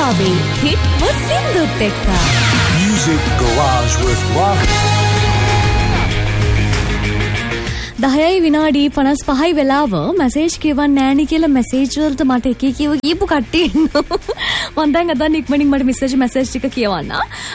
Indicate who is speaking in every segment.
Speaker 1: Ravi hit Wasindut ekka.
Speaker 2: Music Garage with Ravi.
Speaker 1: 10යි විනාඩි 55යි වෙලාව message කියවන්නේ නෑනි කියලා මැසේජ් වලට මට එක එක කියපු කට්ටිය ඉන්නවා. මම දැන් අද ඉක්මනින් මට මැසේජ් ටික කියවන්න.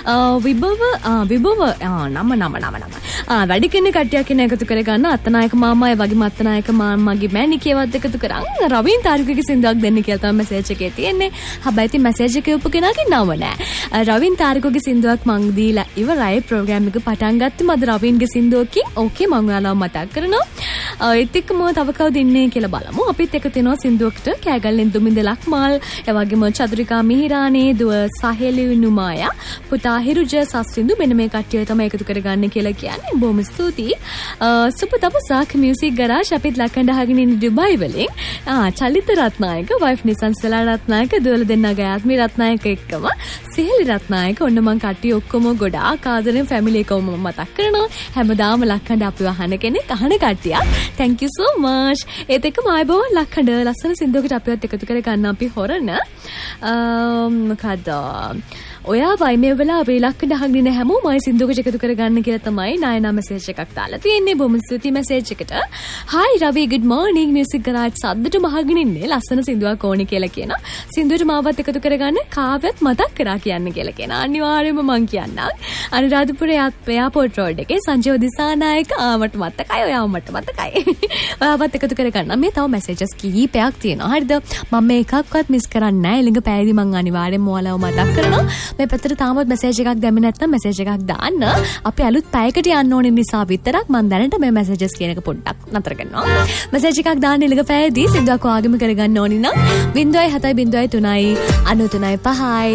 Speaker 1: විභව නම. වැඩි කෙනෙක් කට්ටියක් කෙනෙක් එකතු කරගන්න අත්තනායක මාමා වගේම අත්තනායක මාමාගේ මෑණි කියවත් එකතු කරන් රවීන් තාරිකගේ සින්දුවක් දෙන්න කියලා තමයි මැසේජ් එකේ තියෙන්නේ. හැබැයි ඉතින් මැසේජ් එක කියවපු කෙනාගේ නම නෑ. රවීන් තාරිකගේ සින්දුවක් මං දීලා ඉවරයි. ප්‍රෝග්‍රෑම් එක පටන් ගත්තම අද රවීන්ගේ සින්දුවකින් ඕකේ මං ඔයාලව මතක් කරනවා. ඒත් එක්කම තව කවුද ඉන්නේ කියලා බලමු. අපිත් එක තියෙනවා සින්දුවකට කෑගල්ලෙන් දුමින්ද ලක්මාල්, එවැගේම චතුරිකා මිහිරානේ, දුව සහෙලි නුමායා, පුතා හිරුජ සස්සින්දු මෙන්න මේ කට්ටිය තමයි එකතු කරගන්න කියලා කියන්නේ. බොහොම ස්තුතියි. සුප තපසක් මියුසික් ගරාජ් අපිත් ලකඬ අහගෙන ඉන්නේ ඩුබයි වලින්. චලිත රත්නායක, වයිෆ් නිසන් සලා රත්නායක, දුවල දෙන්නගේ ආත්මි රත්නායක එක්කම සෙහෙලි රත්නායක ඔන්න මං කට්ටිය ඔක්කොම ගොඩාක් ආදරෙන් ෆැමිලි එකම මතක් කරනවා. හැමදාම ලකඬ අපිව අහන කෙනෙක් අහන කට්ටියක්. Thank you so much. ඒත් එක්කම ආයබෝවන් ලකඬ ලස්සන සින්දුවකට අපිවත් එකතු කර ගන්න අපි හොරන. මොකද ඔයා වයි මේ වෙලාවේ ලකඬ අහගෙන හැමෝම මයි සින්දුවකට එකතු කරගන්න කියලා තමයි නායනා මැසේජ් එකක් දාලා තියෙන්නේ. බොහොම ස්තුතියි මැසේජ් එකට. Hi Ravi, good morning. Music Garage සද්දට මහගෙන ඉන්නේ ලස්සන සින්දුවක් ඕනේ කියලා කියනවා. සින්දුවට මාවත් එකතු කරගන්න කාව්‍යත් මතක් කරා කියන්න කියලා කියනවා. අනිවාර්යයෙන්ම මං කියන්නම්. අනුරාධපුර එයාපෝට් රෝඩ් එකේ සංජය දිසානායක ආවට මතකයි. ඔයාව මට මතකයි. ඔයාවත් එකතු කරගන්න. මේ තව මැසේජස් කිහිපයක් තියෙනවා. හරිද? මම මේ එකක්වත් මිස් කරන්නේ නැහැ. ඊළඟ පැයදී මං අනිවාර්යයෙන්ම ඔයාලව මතක් කරනවා. මේ පැත්තට තාමත් මැසේජ් එකක් දැම්මේ නැත්නම් මැසේජ් එකක් දාන්න. අපි අලුත් පැයකට යන්න ඕනේ නිසා විතරක් මම දැනට මේ මැසේජස් කියන එක පොඩ්ඩක් නතර කරනවා. මැසේජ් එකක් දාන්න ඊළඟ පැයදී සින්දුවක් ඔයාගෙම කරගන්න ඕනේ නම් 0703 93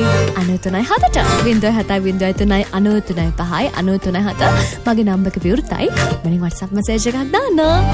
Speaker 1: 5 මගේ නම්බර් එක විවෘතයි. මම WhatsApp මැසේජ් එකක් දාන්න.